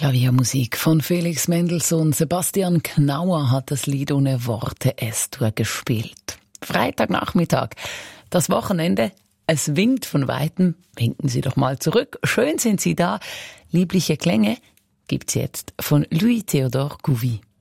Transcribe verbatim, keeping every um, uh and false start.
Klaviermusik von Felix Mendelssohn. Sebastian Knauer hat das Lied ohne Worte S-Dur gespielt. Freitagnachmittag, das Wochenende, es winkt von Weitem. Winken Sie doch mal zurück. Schön sind Sie da. Liebliche Klänge gibt's jetzt von Louis Théodore Couvi.